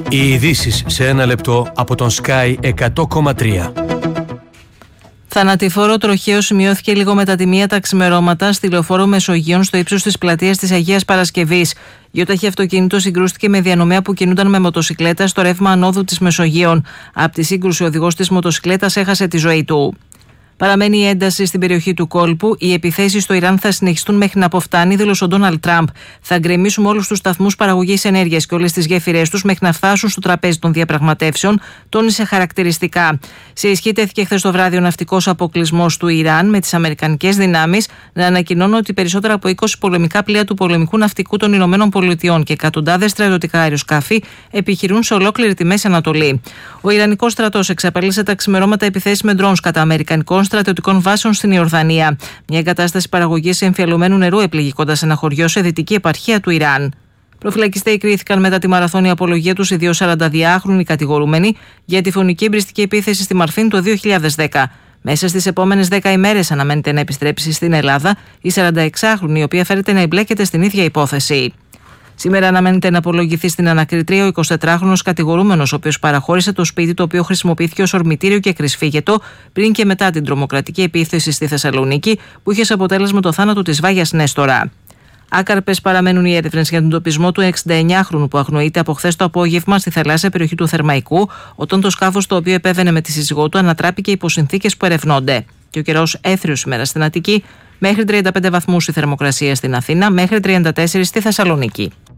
Οι ειδήσεις σε ένα λεπτό από τον Sky 100,3. Θανατηφόρο τροχαίο σημειώθηκε λίγο μετά τη 1 τα ξημερώματα στη λεωφόρο Μεσογείων στο ύψος της πλατείας της Αγίας Παρασκευής. Γιοταχή αυτοκίνητο συγκρούστηκε με διανομέα που κινούνταν με μοτοσικλέτα στο ρεύμα ανόδου της Μεσογείων. Από τη σύγκρουση, ο οδηγός της μοτοσικλέτας έχασε τη ζωή του. Παραμένει η ένταση στην περιοχή του κόλπου. Οι επιθέσεις στο Ιράν θα συνεχιστούν μέχρι να αποφτάνει, δήλωσε ο Ντόναλντ Τραμπ. Θα γκρεμίσουμε όλους τους σταθμούς παραγωγής ενέργειας και όλες τις γέφυρές τους μέχρι να φτάσουν στο τραπέζι των διαπραγματεύσεων, τόνισε χαρακτηριστικά. Σε ισχύ τέθηκε χθες το βράδυ ο ναυτικός αποκλεισμός του Ιράν, με τις αμερικανικές δυνάμεις να ανακοινώνουν ότι περισσότερα από 20 πολεμικά πλοία του πολεμικού ναυτικού των ΗΠΑ και εκατοντάδες στρατιωτικά αεροσκάφη επιχειρούν σε ολόκληρη τη Μέση Ανατολή. Ο Ιρανικός στρατός εξαπέλυσε τα ξημερώματα επιθέσεις με ντρόουν κατά αμερικανικών στρατιωτικών βάσεων στην Ιορδανία. Μια εγκατάσταση παραγωγής εμφιαλωμένου νερού έπληγε κοντά σε ένα χωριό σε δυτική επαρχία του Ιράν. Προφυλακιστές κρίθηκαν μετά τη μαραθώνια απολογία τους οι δύο 42χρονοι κατηγορούμενοι για τη φωνική εμπριστική επίθεση στη Μαρφίν το 2010. Μέσα στις επόμενες 10 ημέρες αναμένεται να επιστρέψει στην Ελλάδα η 46χρονη, η οποία φέρεται να εμπλέκεται στην ίδια υπόθεση. Σήμερα αναμένεται να απολογηθεί στην ανακριτρία ο 24χρονος κατηγορούμενος, ο οποίος παραχώρησε το σπίτι το οποίο χρησιμοποιήθηκε ως ορμητήριο και κρυσφύγετο πριν και μετά την τρομοκρατική επίθεση στη Θεσσαλονίκη, που είχε ως αποτέλεσμα το θάνατο της Βάγιας Νέστορα. Άκαρπες παραμένουν οι έρευνες για τον εντοπισμό του 69χρονου που αγνοείται από χθες το απόγευμα στη θαλάσσια περιοχή του Θερμαϊκού, όταν το σκάφος το οποίο επέβαινε με τη σύζυγό του ανατράπηκε υπό συνθήκες που ερευνώνται. Και ο καιρός έθριος σήμερα στην Αττική, μέχρι 35 βαθμούς η θερμοκρασία στην Αθήνα, μέχρι 34 στη Θεσσαλονίκη.